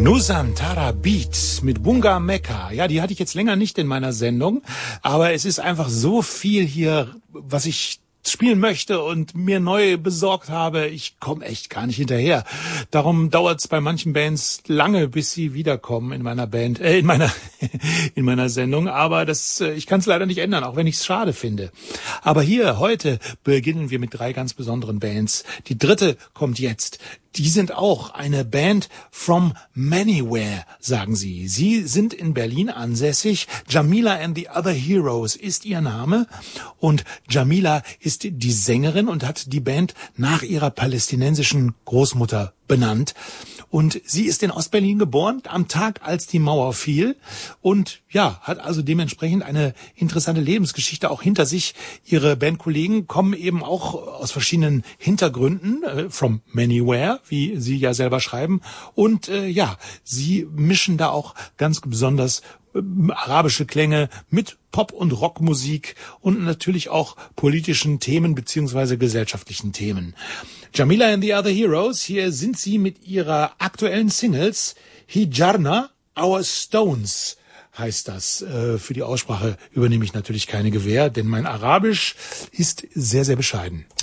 Nusantara Beat mit Bunga Mecca. Ja, die hatte ich jetzt länger nicht in meiner Sendung, aber es ist einfach so viel hier, was ich spielen möchte und mir neu besorgt habe. Ich komme echt gar nicht hinterher. Darum dauert es bei manchen Bands lange, bis sie wiederkommen in meiner Band, in meiner Sendung. Aber ich kann es leider nicht ändern, auch wenn ich es schade finde. Aber hier, heute beginnen wir mit 3 ganz besonderen Bands. Die dritte kommt jetzt. Die sind auch eine Band from Manywhere, sagen sie. Sie sind in Berlin ansässig. Jamila and the Other Heroes ist ihr Name. Und Jamila ist die Sängerin und hat die Band nach ihrer palästinensischen Großmutter benannt. Und sie ist in Ostberlin geboren, am Tag, als die Mauer fiel. Und ja, hat also dementsprechend eine interessante Lebensgeschichte auch hinter sich. Ihre Bandkollegen kommen eben auch aus verschiedenen Hintergründen, from Manywhere, wie sie ja selber schreiben. Und ja, sie mischen da auch ganz besonders arabische Klänge mit Pop- und Rockmusik und natürlich auch politischen Themen beziehungsweise gesellschaftlichen Themen. Jamila and the Other Heroes, hier sind sie mit ihrer aktuellen Singles Hijarna, Our Stones heißt das. Für die Aussprache übernehme ich natürlich keine Gewähr, denn mein Arabisch ist sehr, sehr bescheiden.